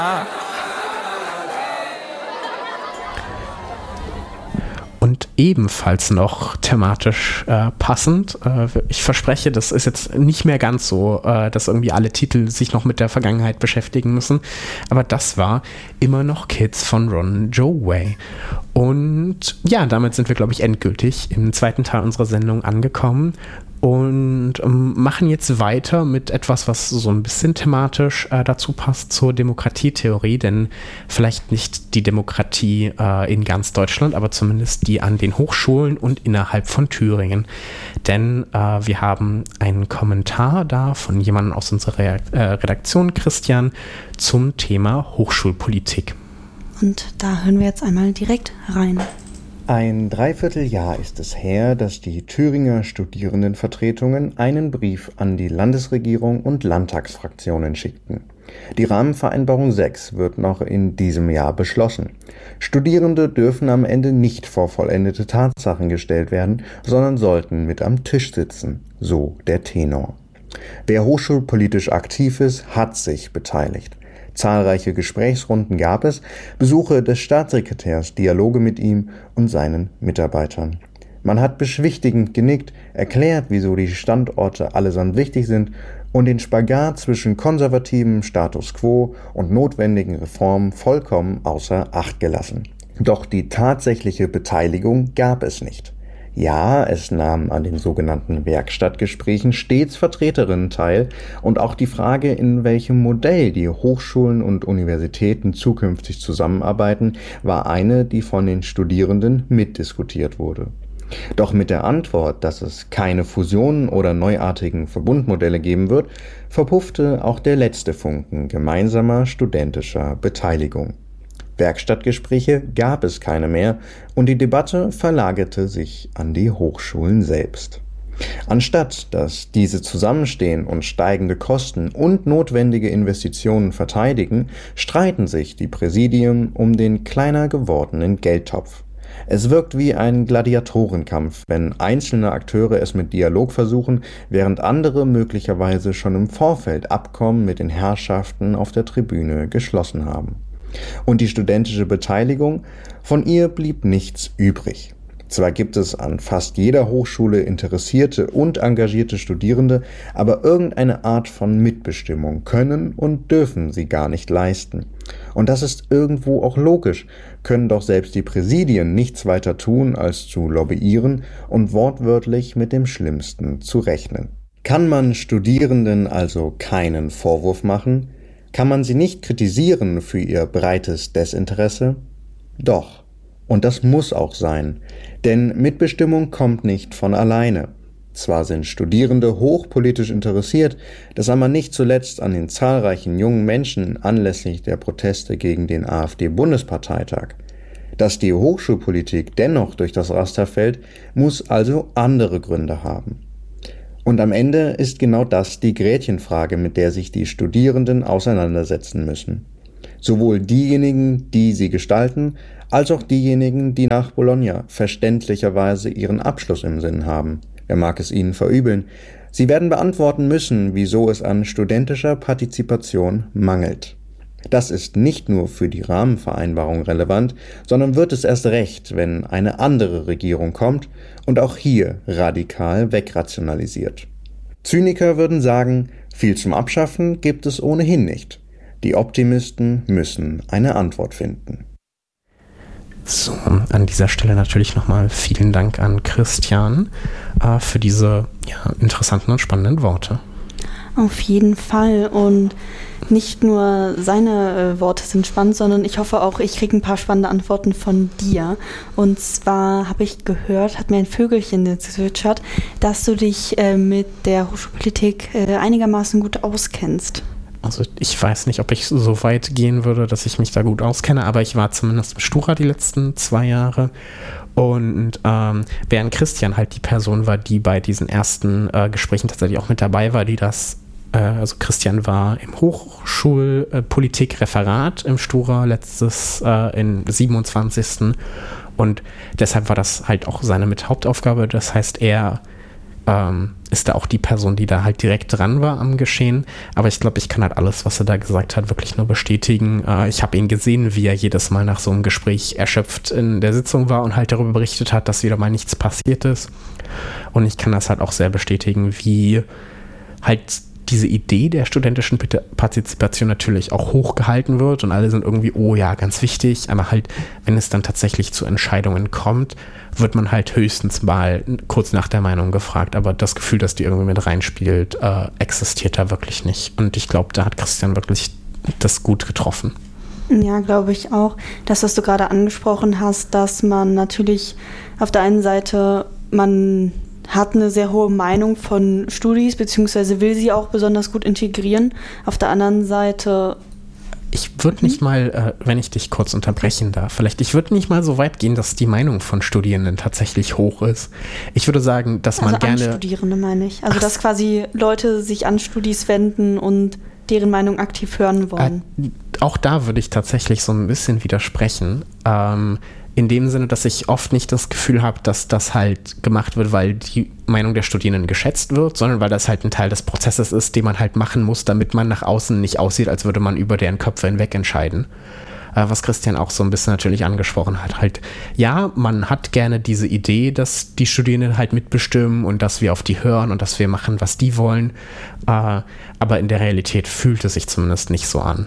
Und ebenfalls noch thematisch passend, ich verspreche, das ist jetzt nicht mehr ganz so, dass irgendwie alle Titel sich noch mit der Vergangenheit beschäftigen müssen, aber das war immer noch Kids von Ron Joway. Und ja, damit sind wir, glaube ich, endgültig im zweiten Teil unserer Sendung angekommen und machen jetzt weiter mit etwas, was so ein bisschen thematisch dazu passt zur Demokratietheorie, denn vielleicht nicht die Demokratie in ganz Deutschland, aber zumindest die an den Hochschulen und innerhalb von Thüringen. Denn wir haben einen Kommentar da von jemandem aus unserer Redaktion, Christian, zum Thema Hochschulpolitik. Und da hören wir jetzt einmal direkt rein. Ein Dreivierteljahr ist es her, dass die Thüringer Studierendenvertretungen einen Brief an die Landesregierung und Landtagsfraktionen schickten. Die Rahmenvereinbarung 6 wird noch in diesem Jahr beschlossen. Studierende dürfen am Ende nicht vor vollendete Tatsachen gestellt werden, sondern sollten mit am Tisch sitzen, so der Tenor. Wer hochschulpolitisch aktiv ist, hat sich beteiligt. Zahlreiche Gesprächsrunden gab es, Besuche des Staatssekretärs, Dialoge mit ihm und seinen Mitarbeitern. Man hat beschwichtigend genickt, erklärt, wieso die Standorte allesamt wichtig sind und den Spagat zwischen konservativem Status quo und notwendigen Reformen vollkommen außer Acht gelassen. Doch die tatsächliche Beteiligung gab es nicht. Ja, es nahmen an den sogenannten Werkstattgesprächen stets Vertreterinnen teil und auch die Frage, in welchem Modell die Hochschulen und Universitäten zukünftig zusammenarbeiten, war eine, die von den Studierenden mitdiskutiert wurde. Doch mit der Antwort, dass es keine Fusionen oder neuartigen Verbundmodelle geben wird, verpuffte auch der letzte Funken gemeinsamer studentischer Beteiligung. Werkstattgespräche gab es keine mehr und die Debatte verlagerte sich an die Hochschulen selbst. Anstatt dass diese zusammenstehen und steigende Kosten und notwendige Investitionen verteidigen, streiten sich die Präsidien um den kleiner gewordenen Geldtopf. Es wirkt wie ein Gladiatorenkampf, wenn einzelne Akteure es mit Dialog versuchen, während andere möglicherweise schon im Vorfeld Abkommen mit den Herrschaften auf der Tribüne geschlossen haben. Und die studentische Beteiligung, von ihr blieb nichts übrig. Zwar gibt es an fast jeder Hochschule interessierte und engagierte Studierende, aber irgendeine Art von Mitbestimmung können und dürfen sie gar nicht leisten. Und das ist irgendwo auch logisch, können doch selbst die Präsidien nichts weiter tun, als zu lobbyieren und wortwörtlich mit dem Schlimmsten zu rechnen. Kann man Studierenden also keinen Vorwurf machen? Kann man sie nicht kritisieren für ihr breites Desinteresse? Doch. Und das muss auch sein. Denn Mitbestimmung kommt nicht von alleine. Zwar sind Studierende hochpolitisch interessiert, das aber nicht zuletzt an den zahlreichen jungen Menschen anlässlich der Proteste gegen den AfD-Bundesparteitag. Dass die Hochschulpolitik dennoch durch das Raster fällt, muss also andere Gründe haben. Und am Ende ist genau das die Gretchenfrage, mit der sich die Studierenden auseinandersetzen müssen. Sowohl diejenigen, die sie gestalten, als auch diejenigen, die nach Bologna verständlicherweise ihren Abschluss im Sinn haben. Wer mag es ihnen verübeln? Sie werden beantworten müssen, wieso es an studentischer Partizipation mangelt. Das ist nicht nur für die Rahmenvereinbarung relevant, sondern wird es erst recht, wenn eine andere Regierung kommt und auch hier radikal wegrationalisiert. Zyniker würden sagen, viel zum Abschaffen gibt es ohnehin nicht. Die Optimisten müssen eine Antwort finden. So, an dieser Stelle natürlich nochmal vielen Dank an Christian für diese interessanten und spannenden Worte. Auf jeden Fall, und nicht nur seine Worte sind spannend, sondern ich hoffe auch, ich kriege ein paar spannende Antworten von dir. Und zwar habe ich gehört, hat mir ein Vögelchen gezwitschert, dass du dich mit der Hochschulpolitik einigermaßen gut auskennst. Also ich weiß nicht, ob ich so weit gehen würde, dass ich mich da gut auskenne, aber ich war zumindest im Stura die letzten 2 Jahre. Und während Christian halt die Person war, die bei diesen ersten Gesprächen tatsächlich auch mit dabei war, also Christian war im Hochschulpolitik-Referat im Stura letztes im 27. Und deshalb war das halt auch seine Hauptaufgabe. Das heißt, er ist da auch die Person, die da halt direkt dran war am Geschehen. Aber ich glaube, ich kann halt alles, was er da gesagt hat, wirklich nur bestätigen. Ich habe ihn gesehen, wie er jedes Mal nach so einem Gespräch erschöpft in der Sitzung war und halt darüber berichtet hat, dass wieder mal nichts passiert ist. Und ich kann das halt auch sehr bestätigen, wie halt diese Idee der studentischen Partizipation natürlich auch hochgehalten wird und alle sind irgendwie, oh ja, ganz wichtig, aber halt, wenn es dann tatsächlich zu Entscheidungen kommt, wird man halt höchstens mal kurz nach der Meinung gefragt, aber das Gefühl, dass die irgendwie mit reinspielt, existiert da wirklich nicht. Und ich glaube, da hat Christian wirklich das gut getroffen. Ja, glaube ich auch. Das, was du gerade angesprochen hast, dass man natürlich auf der einen Seite, man hat eine sehr hohe Meinung von Studis, beziehungsweise will sie auch besonders gut integrieren. Auf der anderen Seite... Ich würde nicht mal, wenn ich dich kurz unterbrechen darf, ich würde nicht mal so weit gehen, dass die Meinung von Studierenden tatsächlich hoch ist. Ich würde sagen, dass man gerne... an Studierende meine ich. Also, dass quasi Leute sich an Studis wenden und deren Meinung aktiv hören wollen. Auch da würde ich tatsächlich so ein bisschen widersprechen. In dem Sinne, dass ich oft nicht das Gefühl habe, dass das halt gemacht wird, weil die Meinung der Studierenden geschätzt wird, sondern weil das halt ein Teil des Prozesses ist, den man halt machen muss, damit man nach außen nicht aussieht, als würde man über deren Köpfe hinweg entscheiden. Was Christian auch so ein bisschen natürlich angesprochen hat. Halt, ja, man hat gerne diese Idee, dass die Studierenden halt mitbestimmen und dass wir auf die hören und dass wir machen, was die wollen. Aber in der Realität fühlt es sich zumindest nicht so an.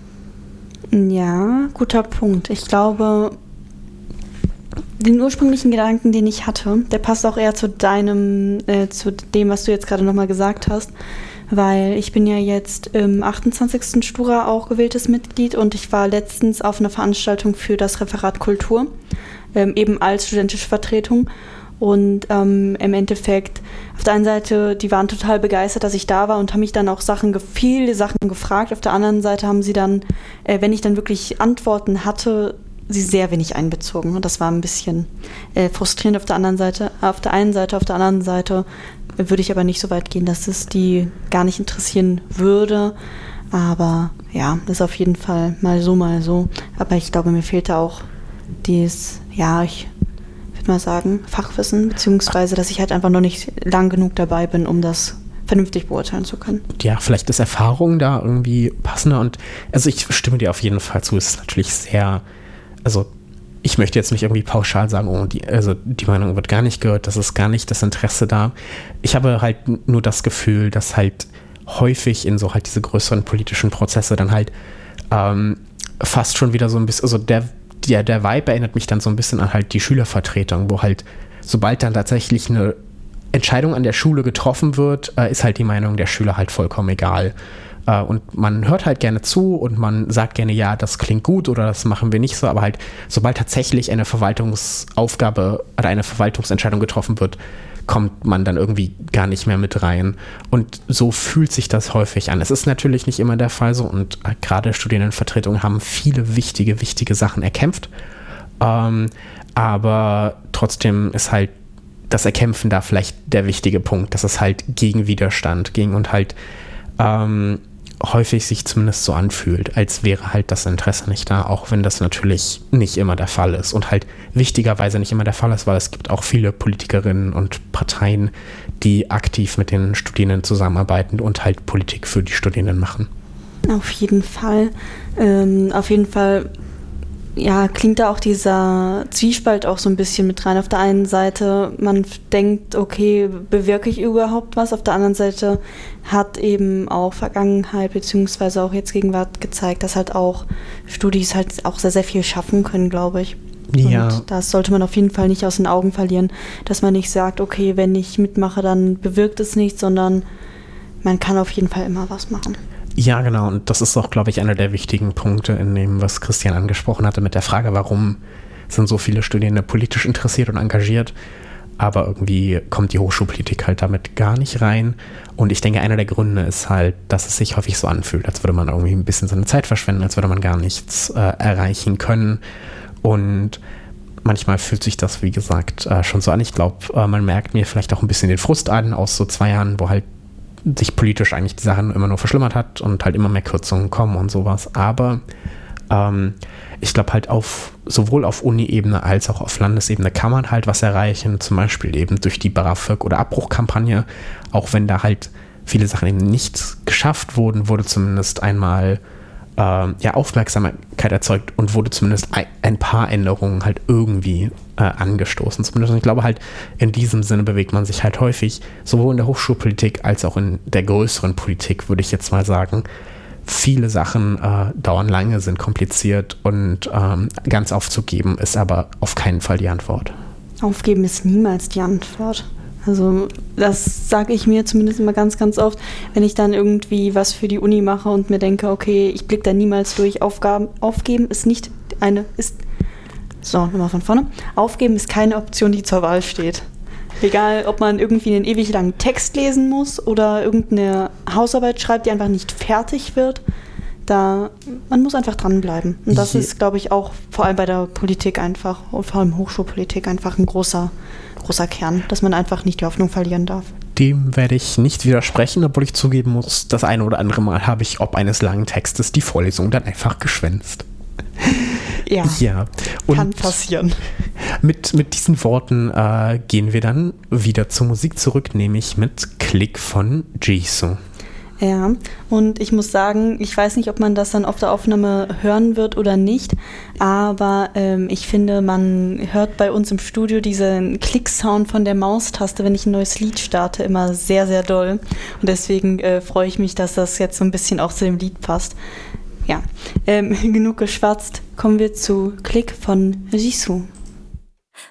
Ja, guter Punkt. Ich glaube, den ursprünglichen Gedanken, den ich hatte, der passt auch eher zu zu dem, was du jetzt gerade nochmal gesagt hast, weil ich bin ja jetzt im 28. Stura auch gewähltes Mitglied und ich war letztens auf einer Veranstaltung für das Referat Kultur, eben als studentische Vertretung. Und im Endeffekt, auf der einen Seite, die waren total begeistert, dass ich da war und haben mich dann auch viele Sachen gefragt. Auf der anderen Seite haben sie dann, wenn ich dann wirklich Antworten hatte, sie sehr wenig einbezogen. Und das war ein bisschen frustrierend auf der anderen Seite. Auf der anderen Seite würde ich aber nicht so weit gehen, dass es die gar nicht interessieren würde. Aber ja, das ist auf jeden Fall mal so. Aber ich glaube, mir fehlte auch dieses, ja, ich würde mal sagen, Fachwissen, beziehungsweise, dass ich halt einfach noch nicht lang genug dabei bin, um das vernünftig beurteilen zu können. Ja, vielleicht ist Erfahrung da irgendwie passender. Und also ich stimme dir auf jeden Fall zu. Es ist natürlich sehr... Also ich möchte jetzt nicht irgendwie pauschal sagen, oh, die Meinung wird gar nicht gehört, das ist gar nicht das Interesse da. Ich habe halt nur das Gefühl, dass halt häufig in so halt diese größeren politischen Prozesse dann halt fast schon wieder so ein bisschen, also der Vibe erinnert mich dann so ein bisschen an halt die Schülervertretung, wo halt, sobald dann tatsächlich eine Entscheidung an der Schule getroffen wird, ist halt die Meinung der Schüler halt vollkommen egal. Und man hört halt gerne zu und man sagt gerne, ja, das klingt gut oder das machen wir nicht so, aber halt, sobald tatsächlich eine Verwaltungsaufgabe oder eine Verwaltungsentscheidung getroffen wird, kommt man dann irgendwie gar nicht mehr mit rein. Und so fühlt sich das häufig an. Es ist natürlich nicht immer der Fall so und gerade Studierendenvertretungen haben viele wichtige Sachen erkämpft. Aber trotzdem ist halt das Erkämpfen da vielleicht der wichtige Punkt, dass es halt gegen Widerstand ging und halt häufig sich zumindest so anfühlt, als wäre halt das Interesse nicht da, auch wenn das natürlich nicht immer der Fall ist und halt wichtigerweise nicht immer der Fall ist, weil es gibt auch viele Politikerinnen und Parteien, die aktiv mit den Studierenden zusammenarbeiten und halt Politik für die Studierenden machen. Auf jeden Fall. Ja, klingt da auch dieser Zwiespalt auch so ein bisschen mit rein. Auf der einen Seite, man denkt, okay, bewirke ich überhaupt was? Auf der anderen Seite hat eben auch Vergangenheit beziehungsweise auch jetzt Gegenwart gezeigt, dass halt auch Studis halt auch sehr, sehr viel schaffen können, glaube ich. Ja. Und das sollte man auf jeden Fall nicht aus den Augen verlieren, dass man nicht sagt, okay, wenn ich mitmache, dann bewirkt es nichts, sondern man kann auf jeden Fall immer was machen. Ja, genau. Und das ist auch, glaube ich, einer der wichtigen Punkte in dem, was Christian angesprochen hatte, mit der Frage, warum sind so viele Studierende politisch interessiert und engagiert, aber irgendwie kommt die Hochschulpolitik halt damit gar nicht rein. Und ich denke, einer der Gründe ist halt, dass es sich häufig so anfühlt, als würde man irgendwie ein bisschen seine Zeit verschwenden, als würde man gar nichts erreichen können. Und manchmal fühlt sich das, wie gesagt, schon so an. Ich glaube, man merkt mir vielleicht auch ein bisschen den Frust an aus so 2 Jahren, wo halt sich politisch eigentlich die Sachen immer nur verschlimmert hat und halt immer mehr Kürzungen kommen und sowas. Aber ich glaube halt sowohl auf Uni-Ebene als auch auf Landesebene kann man halt was erreichen, zum Beispiel eben durch die BAföG- oder Abbruchkampagne, auch wenn da halt viele Sachen eben nicht geschafft wurden, wurde zumindest einmal Aufmerksamkeit erzeugt und wurde zumindest ein paar Änderungen halt irgendwie angestoßen. Zumindest, und ich glaube halt, in diesem Sinne bewegt man sich halt häufig, sowohl in der Hochschulpolitik als auch in der größeren Politik, würde ich jetzt mal sagen. Viele Sachen dauern lange, sind kompliziert und ganz aufzugeben ist aber auf keinen Fall die Antwort. Aufgeben ist niemals die Antwort. Also das sage ich mir zumindest immer ganz, ganz oft, wenn ich dann irgendwie was für die Uni mache und mir denke, okay, ich blicke da niemals durch. Aufgeben ist nicht nochmal von vorne. Aufgeben ist keine Option, die zur Wahl steht. Egal, ob man irgendwie einen ewig langen Text lesen muss oder irgendeine Hausarbeit schreibt, die einfach nicht fertig wird. Man muss einfach dranbleiben. Und das ist, glaube ich, auch vor allem bei der Politik einfach und vor allem Hochschulpolitik einfach ein großer Kern, dass man einfach nicht die Hoffnung verlieren darf. Dem werde ich nicht widersprechen, obwohl ich zugeben muss, das eine oder andere Mal habe ich ob eines langen Textes die Vorlesung dann einfach geschwänzt. Ja. Und kann passieren. Mit diesen Worten gehen wir dann wieder zur Musik zurück, nämlich mit Click von Jisoo. Ja, und ich muss sagen, ich weiß nicht, ob man das dann auf der Aufnahme hören wird oder nicht, aber ich finde, man hört bei uns im Studio diesen Klick-Sound von der Maustaste, wenn ich ein neues Lied starte, immer sehr, sehr doll. Und deswegen freue ich mich, dass das jetzt so ein bisschen auch zu dem Lied passt. Ja, genug geschwatzt, kommen wir zu Click von Jisoo.